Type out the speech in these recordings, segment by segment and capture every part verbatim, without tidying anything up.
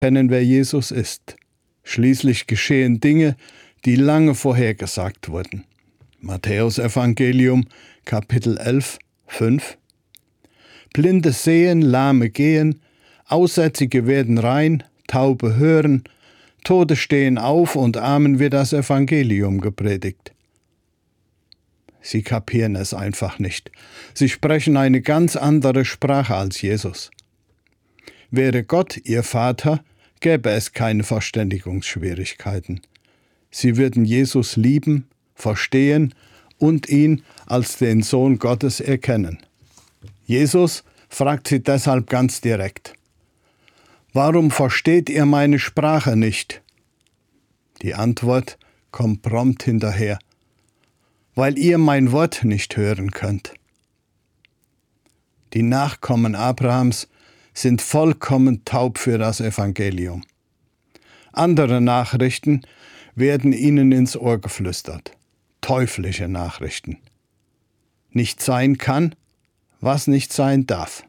kennen, wer Jesus ist. Schließlich geschehen Dinge, die lange vorhergesagt wurden. Matthäus Evangelium, Kapitel elf, fünf. Blinde sehen, Lahme gehen, Aussätzige werden rein, Taube hören, Tote stehen auf und Armen wird das Evangelium gepredigt. Sie kapieren es einfach nicht. Sie sprechen eine ganz andere Sprache als Jesus. Wäre Gott ihr Vater, gäbe es keine Verständigungsschwierigkeiten. Sie würden Jesus lieben, verstehen und ihn als den Sohn Gottes erkennen. Jesus fragt sie deshalb ganz direkt: Warum versteht ihr meine Sprache nicht? Die Antwort kommt prompt hinterher: Weil ihr mein Wort nicht hören könnt. Die Nachkommen Abrahams sind vollkommen taub für das Evangelium. Andere Nachrichten werden ihnen ins Ohr geflüstert. Teuflische Nachrichten. Nicht sein kann, was nicht sein darf.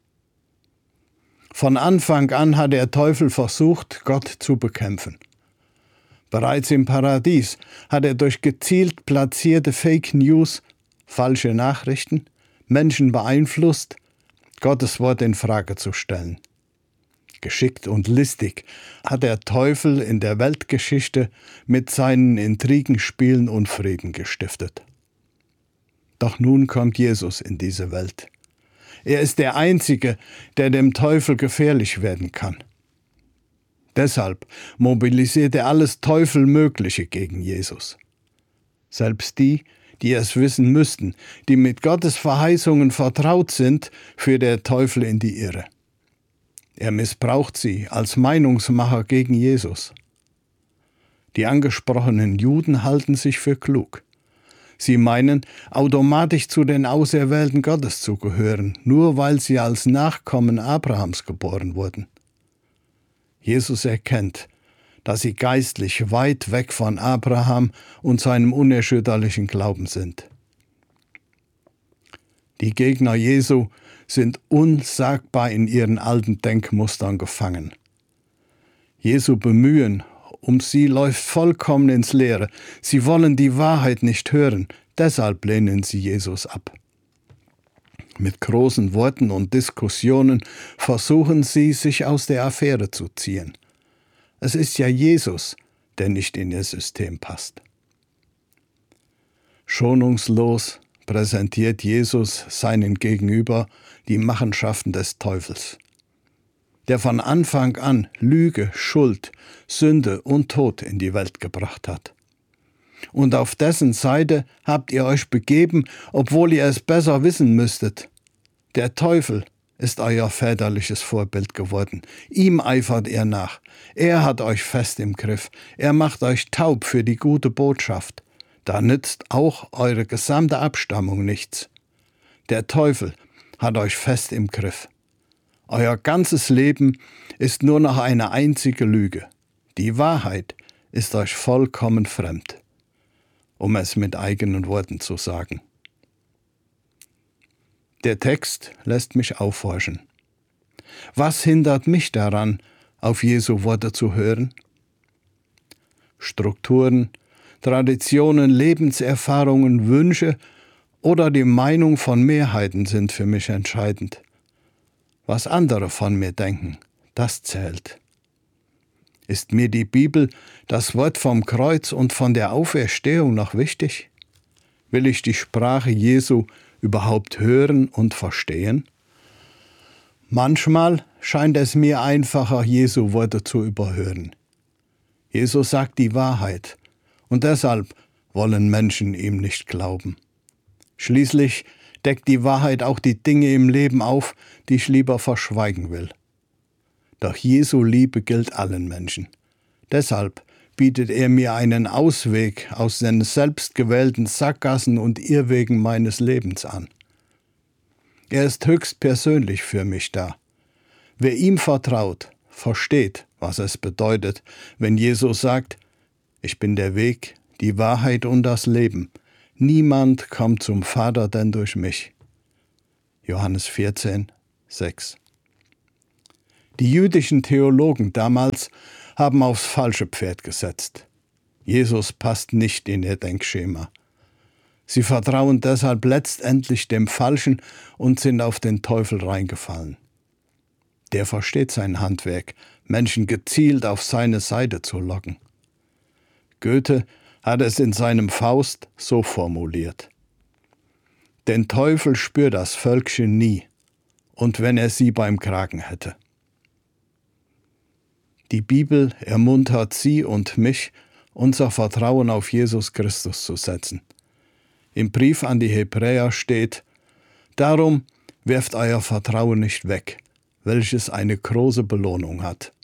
Von Anfang an hat der Teufel versucht, Gott zu bekämpfen. Bereits im Paradies hat er durch gezielt platzierte Fake News, falsche Nachrichten, Menschen beeinflusst, Gottes Wort in Frage zu stellen. Geschickt und listig hat der Teufel in der Weltgeschichte mit seinen Intrigenspielen Unfrieden gestiftet. Doch nun kommt Jesus in diese Welt. Er ist der Einzige, der dem Teufel gefährlich werden kann. Deshalb mobilisiert er alles Teufelmögliche gegen Jesus. Selbst die, die es wissen müssten, die mit Gottes Verheißungen vertraut sind, führt der Teufel in die Irre. Er missbraucht sie als Meinungsmacher gegen Jesus. Die angesprochenen Juden halten sich für klug. Sie meinen, automatisch zu den Auserwählten Gottes zu gehören, nur weil sie als Nachkommen Abrahams geboren wurden. Jesus erkennt, dass sie geistlich weit weg von Abraham und seinem unerschütterlichen Glauben sind. Die Gegner Jesu sind unsagbar in ihren alten Denkmustern gefangen. Jesu Bemühen um sie läuft vollkommen ins Leere. Sie wollen die Wahrheit nicht hören, deshalb lehnen sie Jesus ab. Mit großen Worten und Diskussionen versuchen sie, sich aus der Affäre zu ziehen. Es ist ja Jesus, der nicht in ihr System passt. Schonungslos präsentiert Jesus seinen Gegenüber die Machenschaften des Teufels, der von Anfang an Lüge, Schuld, Sünde und Tod in die Welt gebracht hat. Und auf dessen Seite habt ihr euch begeben, obwohl ihr es besser wissen müsstet. Der Teufel ist euer väterliches Vorbild geworden. Ihm eifert ihr nach. Er hat euch fest im Griff. Er macht euch taub für die gute Botschaft. Da nützt auch eure gesamte Abstammung nichts. Der Teufel hat euch fest im Griff. Euer ganzes Leben ist nur noch eine einzige Lüge. Die Wahrheit ist euch vollkommen fremd, um es mit eigenen Worten zu sagen. Der Text lässt mich aufhorchen. Was hindert mich daran, auf Jesu Worte zu hören? Strukturen, Traditionen, Lebenserfahrungen, Wünsche oder die Meinung von Mehrheiten sind für mich entscheidend. Was andere von mir denken, das zählt. Ist mir die Bibel, das Wort vom Kreuz und von der Auferstehung noch wichtig? Will ich die Sprache Jesu überhaupt hören und verstehen? Manchmal scheint es mir einfacher, Jesu Worte zu überhören. Jesus sagt die Wahrheit und deshalb wollen Menschen ihm nicht glauben. Schließlich deckt die Wahrheit auch die Dinge im Leben auf, die ich lieber verschweigen will. Doch Jesu Liebe gilt allen Menschen. Deshalb bietet er mir einen Ausweg aus den selbstgewählten Sackgassen und Irrwegen meines Lebens an. Er ist höchst persönlich für mich da. Wer ihm vertraut, versteht, was es bedeutet, wenn Jesus sagt: Ich bin der Weg, die Wahrheit und das Leben. Niemand kommt zum Vater denn durch mich. Johannes vierzehn, sechs. Die jüdischen Theologen damals haben aufs falsche Pferd gesetzt. Jesus passt nicht in ihr Denkschema. Sie vertrauen deshalb letztendlich dem Falschen und sind auf den Teufel reingefallen. Der versteht sein Handwerk, Menschen gezielt auf seine Seite zu locken. Goethe hat es in seinem Faust so formuliert: Den Teufel spürt das Völkchen nie, und wenn er sie beim Kragen hätte. Die Bibel ermuntert Sie und mich, unser Vertrauen auf Jesus Christus zu setzen. Im Brief an die Hebräer steht: Darum werft euer Vertrauen nicht weg, welches eine große Belohnung hat.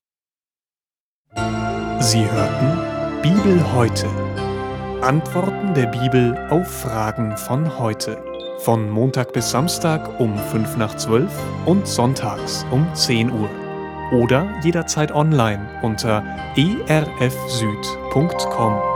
Sie hörten Bibel heute. Antworten der Bibel auf Fragen von heute. Von Montag bis Samstag um fünf nach zwölf und sonntags um zehn Uhr. Oder jederzeit online unter e r f süd punkt com.